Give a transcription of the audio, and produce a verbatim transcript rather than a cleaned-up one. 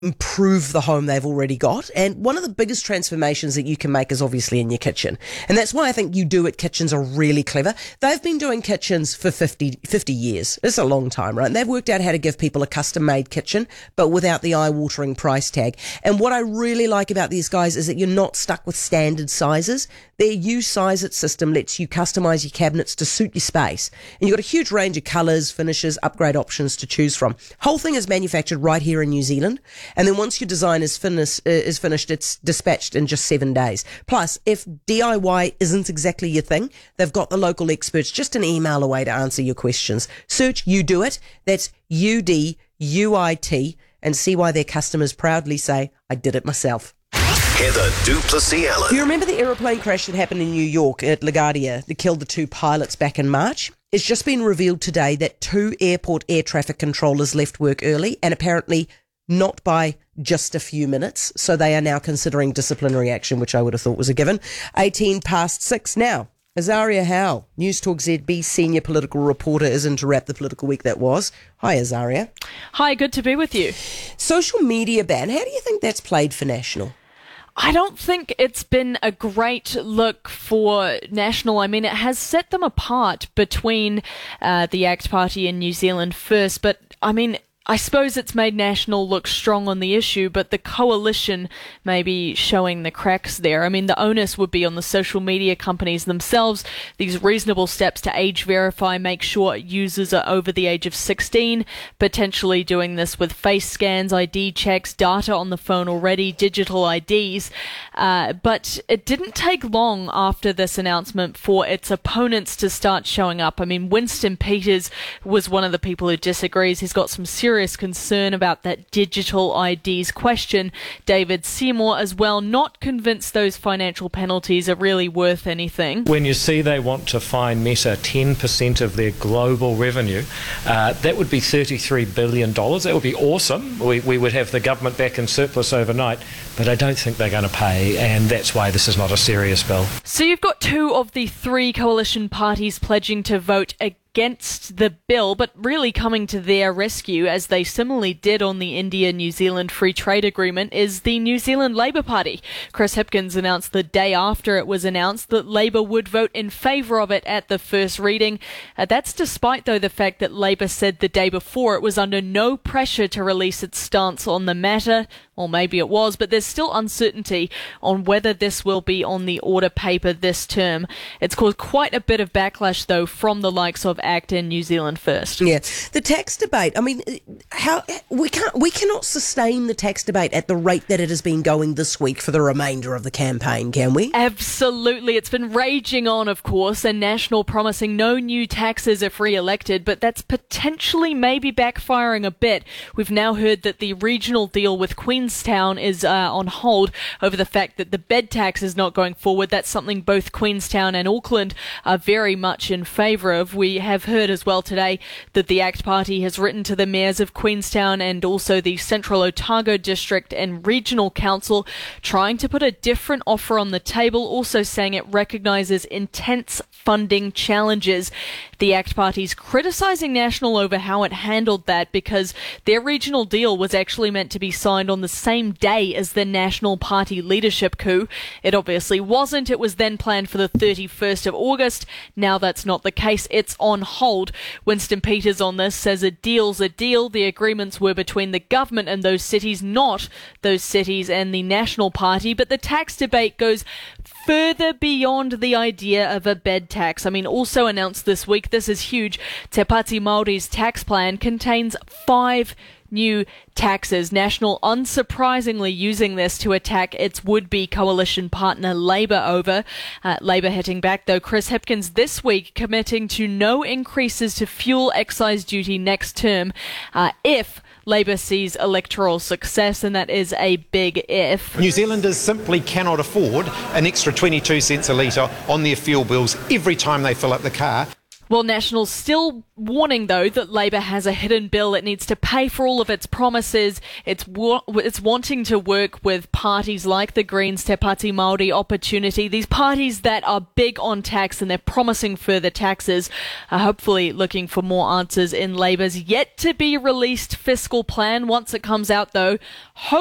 improve the home they've already got. And one of the biggest transformations that you can make is obviously in your kitchen. And that's why I think You Do It kitchens are really clever. They've been doing kitchens for fifty, fifty years. It's a long time, right? And they've worked out how to give people a custom-made kitchen, but without the eye-watering price tag. And what I really like about these guys is that you're not stuck with standard sizes. Their You Size It system lets you customize your cabinets to suit your space. And you've got a huge range of colors, finishes, upgrade options to choose from. Whole thing is manufactured right here in New Zealand. And then once your design is, finish, uh, is finished, it's dispatched in just seven days. Plus, if D I Y isn't exactly your thing, they've got the local experts just an email away to answer your questions. Search You Do It. That's U D U I T, and see why their customers proudly say, I did it myself. Heather du Plessis-Allen. Do you remember the aeroplane crash that happened in New York at LaGuardia that killed the two pilots back in March? It's just been revealed today that two airport air traffic controllers left work early, and apparently not by just a few minutes. So they are now considering disciplinary action, which I would have thought was a given. eighteen past six now. Azaria Howe, News Talk Z B senior political reporter, is in to wrap the political week that was. Hi, Azaria. Hi, good to be with you. Social media ban, how do you think that's played for National? I don't think it's been a great look for National. I mean, it has set them apart between uh, the ACT Party and New Zealand First, but I mean, I suppose it's made National look strong on the issue, but the coalition may be showing the cracks there. I mean, the onus would be on the social media companies themselves. These reasonable steps to age verify, make sure users are over the age of sixteen, potentially doing this with face scans, I D checks, data on the phone already, digital I Ds. Uh, but it didn't take long after this announcement for its opponents to start showing up. I mean, Winston Peters was one of the people who disagrees. He's got some serious concern about that digital I Ds question. David Seymour as well, not convinced those financial penalties are really worth anything. When you see they want to fine Meta ten percent of their global revenue, uh, that would be thirty-three billion dollars. That would be awesome. We, we would have the government back in surplus overnight, but I don't think they're going to pay, and that's why this is not a serious bill. So you've got two of the three coalition parties pledging to vote against against the bill, but really coming to their rescue, as they similarly did on the India-New Zealand Free Trade Agreement, is the New Zealand Labour Party. Chris Hipkins announced the day after it was announced that Labour would vote in favour of it at the first reading. Uh, that's despite, though, the fact that Labour said the day before it was under no pressure to release its stance on the matter. Or maybe it was, but there's still uncertainty on whether this will be on the order paper this term. It's caused quite a bit of backlash, though, from the likes of ACT and New Zealand First. Yeah, the tax debate. I mean, how we can't we cannot sustain the tax debate at the rate that it has been going this week for the remainder of the campaign, can we? Absolutely, it's been raging on, of course, and National promising no new taxes if re-elected, but that's potentially maybe backfiring a bit. We've now heard that the regional deal with Queenstown is uh, on hold over the fact that the bed tax is not going forward. That's something both Queenstown and Auckland are very much in favour of. We have heard as well today that the ACT Party has written to the mayors of Queenstown and also the Central Otago District and Regional Council trying to put a different offer on the table, also saying it recognises intense funding challenges. The ACT Party's criticising National over how it handled that because their regional deal was actually meant to be signed on the same day as the National Party leadership coup. It obviously wasn't. It was then planned for the thirty-first of August. Now that's not the case. It's on hold. Winston Peters on this says a deal's a deal. The agreements were between the government and those cities, not those cities and the National Party. But the tax debate goes further beyond the idea of a bed tax. I mean, also announced this week, this is huge, Te Pāti Māori's tax plan contains five new taxes. National, unsurprisingly, using this to attack its would-be coalition partner Labour over. Uh, Labour hitting back, though. Chris Hipkins this week committing to no increases to fuel excise duty next term uh, if Labour sees electoral success, and that is a big if. New Zealanders simply cannot afford an extra twenty-two cents a litre on their fuel bills every time they fill up the car. Well, National's still warning, though, that Labour has a hidden bill it needs to pay for all of its promises. It's wa- it's wanting to work with parties like the Greens, Te Pāti Māori, Opportunity, these parties that are big on tax and they're promising further taxes, uh, hopefully looking for more answers in Labour's yet-to-be-released fiscal plan. Once it comes out, though,